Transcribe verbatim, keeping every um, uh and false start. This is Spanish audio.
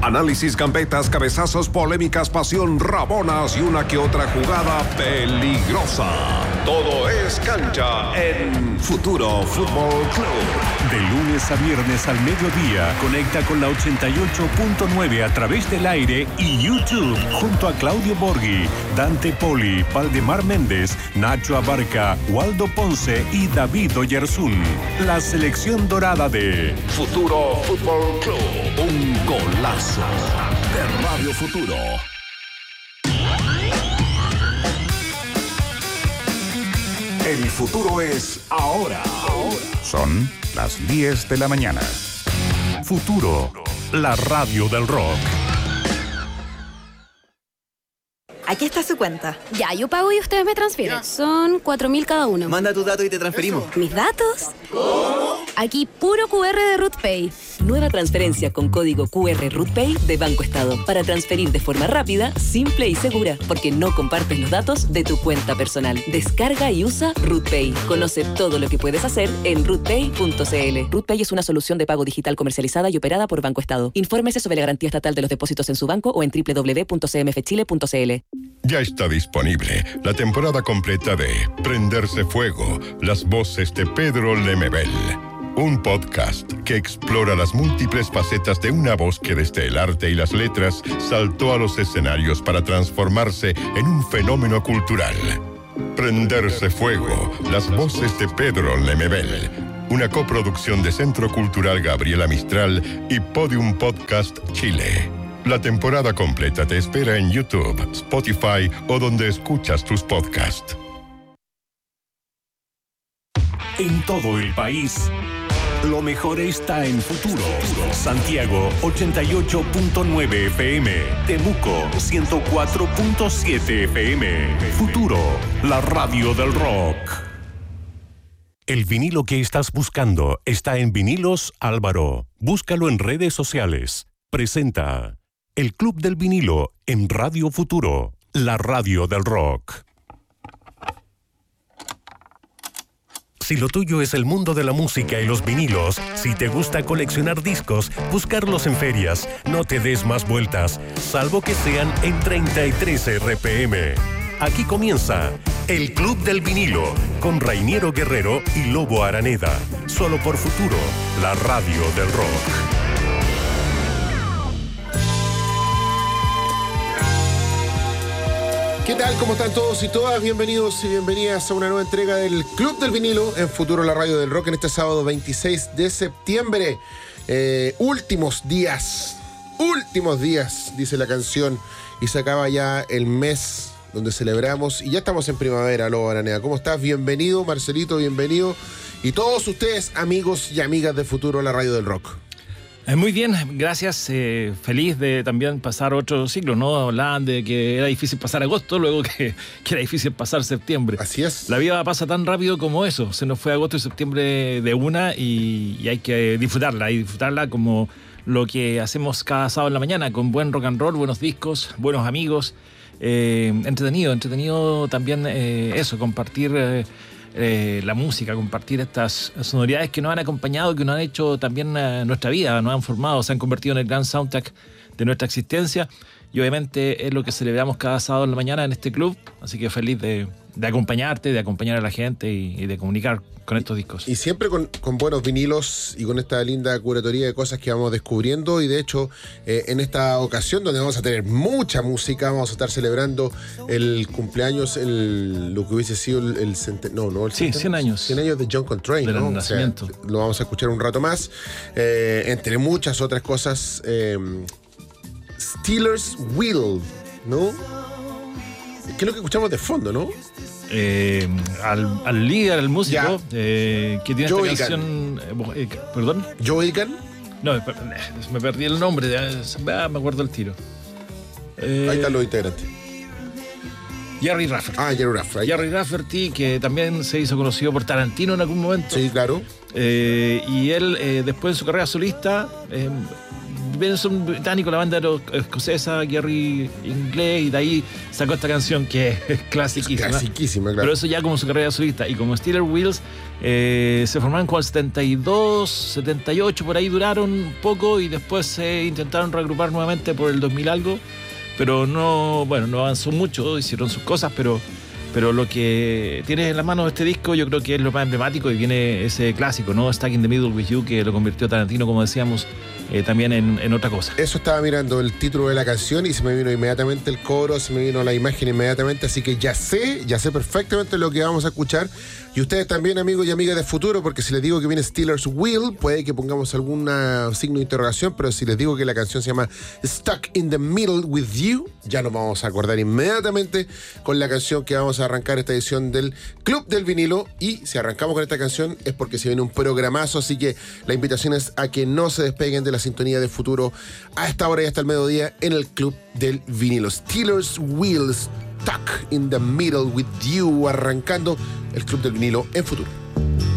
Análisis, gambetas, cabezazos, polémicas, pasión, rabonas y una que otra jugada peligrosa. Todo es cancha en Futuro Fútbol Club. De lunes a viernes al mediodía, conecta con la ochenta y ocho punto nueve a través del aire y YouTube, junto a Claudio Borghi, Dante Poli, Valdemar Méndez, Nacho Abarca, Waldo Ponce y David Oyarzún. La selección dorada de Futuro Fútbol Club. Un golazo de Radio Futuro. El futuro es ahora. ahora. Son las diez de la mañana. Futuro, la radio del rock. Aquí está su cuenta. Ya, yo pago y ustedes me transfieren. Ya. Son cuatro mil cada uno. Manda tus datos y te transferimos. ¿Eso? ¿Mis datos? ¿Cómo? Aquí puro Q R de RootPay. Nueva transferencia con código Q R RootPay de Banco Estado. Para transferir de forma rápida, simple y segura. Porque no compartes los datos de tu cuenta personal. Descarga y usa RootPay. Conoce todo lo que puedes hacer en rootpay punto c l. RootPay es una solución de pago digital comercializada y operada por Banco Estado. Infórmese sobre la garantía estatal de los depósitos en su banco o en doble u doble u doble u punto c m f chile punto c l. Ya está disponible la temporada completa de Prenderse Fuego, las voces de Pedro Lemebel. Un podcast que explora las múltiples facetas de una voz que desde el arte y las letras saltó a los escenarios para transformarse en un fenómeno cultural. Prenderse Fuego, las voces de Pedro Lemebel. Una coproducción de Centro Cultural Gabriela Mistral y Podium Podcast Chile. La temporada completa te espera en YouTube, Spotify o donde escuchas tus podcasts. En todo el país, lo mejor está en Futuro. Santiago ochenta y ocho punto nueve F M, Temuco ciento cuatro punto siete F M. Futuro, la radio del rock. El vinilo que estás buscando está en Vinilos Álvaro. Búscalo en redes sociales. Presenta El Club del Vinilo en Radio Futuro, la radio del rock. Si lo tuyo es el mundo de la música y los vinilos, si te gusta coleccionar discos, buscarlos en ferias, no te des más vueltas, salvo que sean en treinta y tres R P M. Aquí comienza El Club del Vinilo, con Rainiero Guerrero y Lobo Araneda. Solo por Futuro, la radio del rock. ¿Qué tal? ¿Cómo están todos y todas? Bienvenidos y bienvenidas a una nueva entrega del Club del Vinilo en Futuro, la radio del rock, en este sábado veintiséis de septiembre. Eh, últimos días, últimos días, dice la canción, y se acaba ya el mes donde celebramos y ya estamos en primavera. Lobo Araneda, ¿cómo estás? Bienvenido, Marcelito, bienvenido. Y todos ustedes, amigos y amigas de Futuro, la radio del rock. Muy bien, gracias. Eh, feliz de también pasar otro ciclo, ¿no? Hablaban de que era difícil pasar agosto, luego que, que era difícil pasar septiembre. Así es. La vida pasa tan rápido como eso. Se nos fue agosto y septiembre de una y, y hay que disfrutarla. Y disfrutarla como lo que hacemos cada sábado en la mañana, con buen rock and roll, buenos discos, buenos amigos. Eh, entretenido, entretenido también eh, eso, compartir... Eh, Eh, la música, compartir estas sonoridades que nos han acompañado, que nos han hecho también eh, nuestra vida, nos han formado, se han convertido en el gran soundtrack de nuestra existencia y obviamente es lo que celebramos cada sábado en la mañana en este club, así que feliz de, de acompañarte, de acompañar a la gente y, y de comunicar con estos discos. Y siempre con, con buenos vinilos y con esta linda curatoría de cosas que vamos descubriendo y de hecho eh, en esta ocasión donde vamos a tener mucha música, vamos a estar celebrando el cumpleaños, el, lo que hubiese sido el, el centen, no, no, el sí, cien años. cien años de John Coltrane, del ¿no? nacimiento. O sea, lo vamos a escuchar un rato más, eh, entre muchas otras cosas. eh, Steelers Wheel, ¿no? ¿Qué es lo que escuchamos de fondo, no? Eh, al, al líder, al músico, eh, que tiene Joe esta canción. Eh, eh, ¿Perdón? ¿Joe Egan? No, me perdí el nombre, ah, me acuerdo el tiro. Eh, Ahí están los integrantes. Jerry Rafferty. Ah, Jerry Rafferty. Jerry Rafferty, que también se hizo conocido por Tarantino en algún momento. Sí, claro. Eh, y él, eh, después de su carrera solista, eh, también son británicos, la banda era escocesa, Gary Inglés, y de ahí sacó esta canción que es clasiquísima. Clasiquísima, claro. Pero eso ya como su carrera solista. Y como Steeler Wheels, eh, se formaron con el setenta y dos, setenta y ocho, por ahí duraron un poco y después se intentaron reagrupar nuevamente por el dos mil algo, pero no, bueno, no avanzó mucho, hicieron sus cosas, pero... Pero lo que tienes en la mano de este disco yo creo que es lo más emblemático y viene ese clásico, ¿no? Stuck in the Middle with You, que lo convirtió Tarantino, como decíamos, eh, también en, en otra cosa. Eso estaba mirando el título de la canción y se me vino inmediatamente el coro, se me vino la imagen inmediatamente, así que ya sé, ya sé perfectamente lo que vamos a escuchar. Y ustedes también, amigos y amigas de Futuro, porque si les digo que viene Steelers Wheel, puede que pongamos algún signo de interrogación, pero si les digo que la canción se llama Stuck in the Middle with You, ya nos vamos a acordar inmediatamente con la canción que vamos a arrancar esta edición del Club del Vinilo. Y si arrancamos con esta canción es porque se viene un programazo, así que la invitación es a que no se despeguen de la sintonía de Futuro a esta hora y hasta el mediodía en el Club del Vinilo. Steelers Wheel, Stuck in the Middle with You, arrancando el Club del Vinilo en Futuro.